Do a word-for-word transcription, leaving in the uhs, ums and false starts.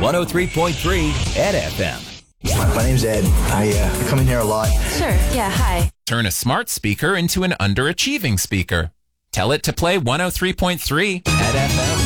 one oh three point three Ed F M. My name's Ed. I uh, come in here a lot. Sure, yeah, hi. Turn a smart speaker into an underachieving speaker. Tell it to play one oh three point three Ed F M.